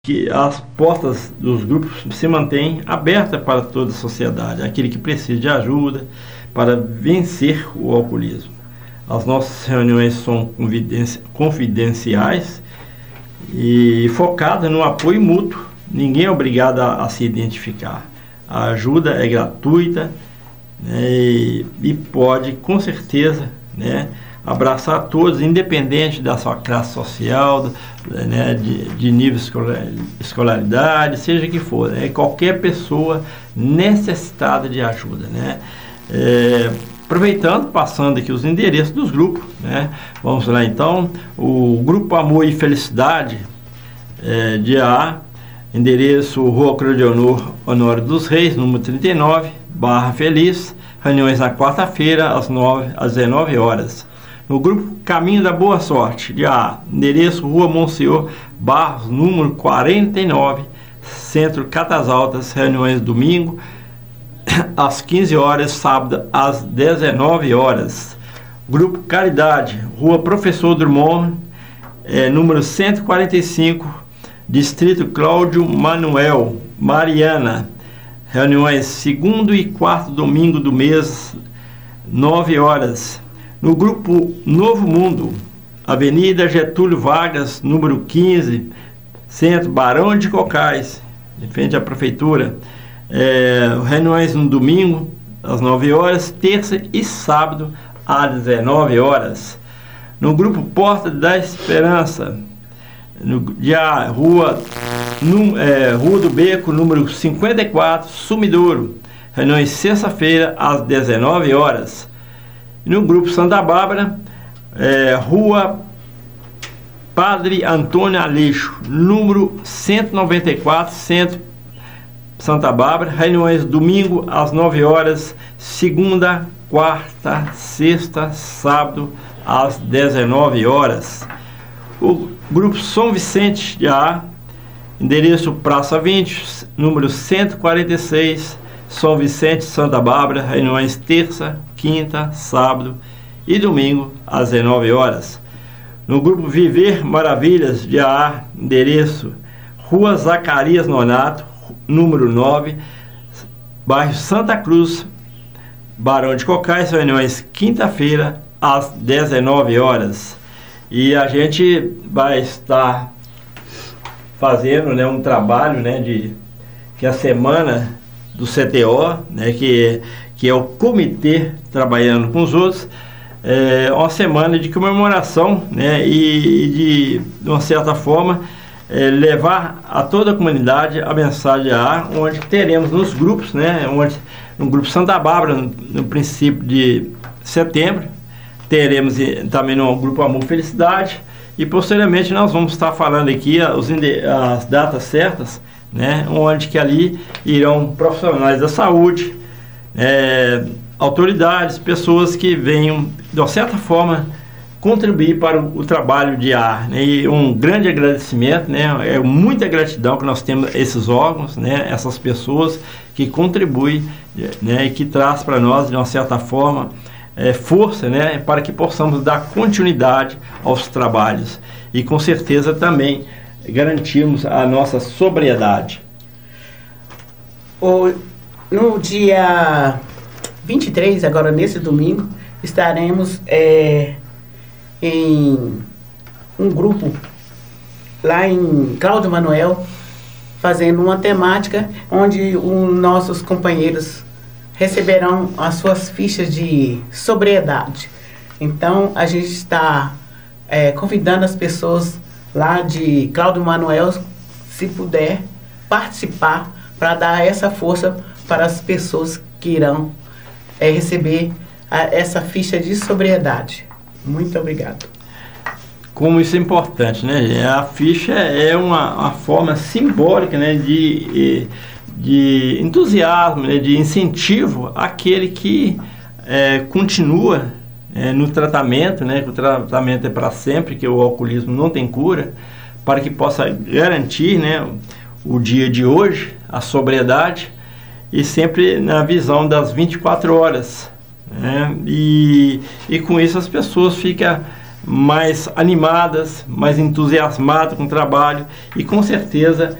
que as portas dos grupos se mantêm abertas para toda a sociedade, aquele que precisa de ajuda para vencer o alcoolismo. As nossas reuniões são confidenciais e focadas no apoio mútuo. Ninguém é obrigado a se identificar. A ajuda é gratuita, né, e pode, com certeza, né, abraçar todos, independente da sua classe social, né, de nível escolaridade, seja que for, né, qualquer pessoa necessitada de ajuda, né. Aproveitando, passando aqui os endereços dos grupos, né, vamos lá então. O Grupo Amor e Felicidade de A, endereço Rua Cleonor Honório dos Reis, número 39, Barra Feliz, reuniões na quarta-feira às 19 horas. No grupo Caminho da Boa Sorte, de A, endereço Rua Monsenhor Barros, número 49, Centro Catas Altas, reuniões domingo às 15 horas, sábado às 19 horas. Grupo Caridade, Rua Professor Drummond, número 145, Distrito Cláudio Manuel, Mariana, reuniões segundo e quarto domingo do mês, 9 horas. No grupo Novo Mundo, Avenida Getúlio Vargas, número 15, Centro Barão de Cocais, em frente à Prefeitura. Reuniões no domingo, às 9 horas, terça e sábado, às 19 horas. No grupo Porta da Esperança, Rua do Beco, número 54, Sumidouro, reuniões sexta-feira, às 19 horas. No grupo Santa Bárbara, Rua Padre Antônio Aleixo, número 194, Centro Santa Bárbara, reuniões domingo às 9 horas, segunda, quarta, sexta, sábado às 19 horas. O grupo São Vicente de A, endereço Praça 20, número 146, São Vicente, Santa Bárbara, reuniões terça, quinta, sábado e domingo às 19 horas. No grupo Viver Maravilhas de A, endereço Rua Zacarias Nonato, número 9, bairro Santa Cruz, Barão de Cocais, reuniões quinta-feira às 19 horas. E a gente vai estar fazendo, né, um trabalho, né, que é a semana do CTO, né, que é o comitê trabalhando com os outros, uma semana de comemoração, né, e de uma certa forma levar a toda a comunidade a mensagem onde teremos nos grupos, né, no grupo Santa Bárbara, no princípio de setembro, teremos também no grupo Amor e Felicidade, e posteriormente nós vamos estar falando aqui as datas certas, né, onde que ali irão profissionais da saúde, autoridades, pessoas que venham, de uma certa forma, contribuir para o trabalho de A, né, e um grande agradecimento, né, muita gratidão que nós temos esses órgãos, né, essas pessoas que contribuem, né, e que traz para nós, de uma certa forma, força, né, para que possamos dar continuidade aos trabalhos e com certeza também garantirmos a nossa sobriedade. No dia 23, agora nesse domingo, estaremos em um grupo lá em Cláudio Manuel, fazendo uma temática onde os nossos companheiros receberão as suas fichas de sobriedade. Então, a gente está convidando as pessoas lá de Cláudio Manuel, se puder, participar para dar essa força para as pessoas que irão receber essa ficha de sobriedade. Muito obrigado. Como isso é importante, né? A ficha é uma forma simbólica, né, de entusiasmo, né, de incentivo àquele que continua no tratamento, né, que o tratamento é para sempre, que o alcoolismo não tem cura, para que possa garantir, né, o dia de hoje, a sobriedade, e sempre na visão das 24 horas. Né, e com isso as pessoas ficam mais animadas, mais entusiasmadas com o trabalho, e com certeza